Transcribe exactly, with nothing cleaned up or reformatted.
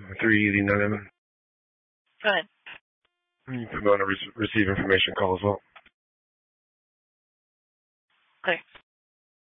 three eighty-nine. Go ahead. You put me on a re- receive information call as well. Okay.